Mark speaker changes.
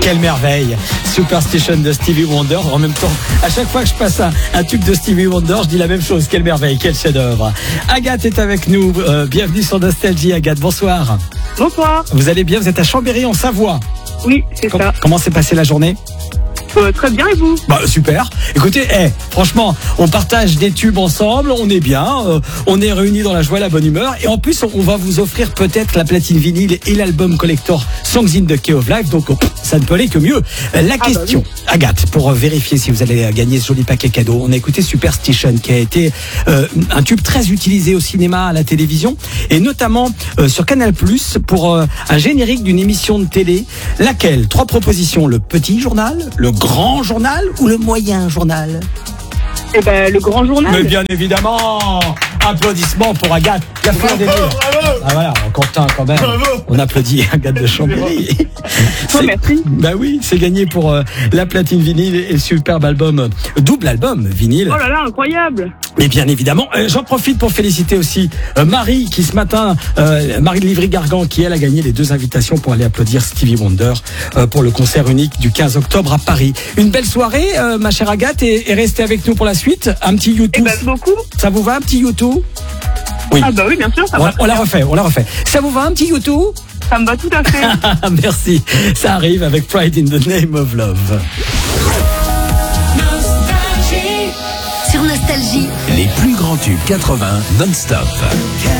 Speaker 1: Quelle merveille. Superstition de Stevie Wonder. En même temps, à chaque fois que je passe un tube de Stevie Wonder, je dis la même chose. Quelle merveille, quel chef-d'œuvre. Agathe est avec nous. Bienvenue sur Nostalgie. Agathe, bonsoir.
Speaker 2: Bonsoir.
Speaker 1: Vous allez bien? Vous êtes à Chambéry en Savoie.
Speaker 2: Oui, c'est ça.
Speaker 1: Comment s'est passée la journée?
Speaker 2: Très bien, et vous?
Speaker 1: Super. Écoutez, franchement, on partage des tubes ensemble, on est bien, on est réunis dans la joie et la bonne humeur, et en plus, on va vous offrir peut-être la platine vinyle et l'album collector Songs in the Key of Life, donc ça ne peut aller que mieux. La question,
Speaker 2: oui.
Speaker 1: Agathe, pour vérifier si vous allez gagner ce joli paquet cadeau, on a écouté Superstition, qui a été un tube très utilisé au cinéma, à la télévision, et notamment sur Canal+, pour un générique d'une émission de télé. Laquelle? 3 propositions: le petit journal, le grand journal ou le moyen journal?
Speaker 2: Le grand journal.
Speaker 1: Mais bien évidemment. Applaudissements pour Agathe, la fleur des murs. Ah voilà, Quentin quand même.
Speaker 3: Bravo.
Speaker 1: On applaudit Agathe de Chambéry.
Speaker 2: Merci.
Speaker 1: Bah oui, c'est gagné pour la platine vinyle et le superbe album, double album vinyle.
Speaker 2: Oh là là, incroyable.
Speaker 1: Mais bien évidemment, j'en profite pour féliciter aussi Marie qui ce matin, Marie de Livry-Gargan, qui elle a gagné les 2 invitations pour aller applaudir Stevie Wonder pour le concert unique du 15 octobre à Paris. Une belle soirée, ma chère Agathe, et restez avec nous pour la suite. Un petit YouTube.
Speaker 2: Beaucoup.
Speaker 1: Ça vous va, un petit YouTube? Oui.
Speaker 2: Oui, bien sûr, ça va.
Speaker 1: On la refait. Ça vous va, un petit YouTube?
Speaker 2: Ça me va tout à fait.
Speaker 1: Merci. Ça arrive avec Pride in the Name of Love.
Speaker 4: Sur Nostalgie,
Speaker 5: Les plus grands tubes 80 non-stop.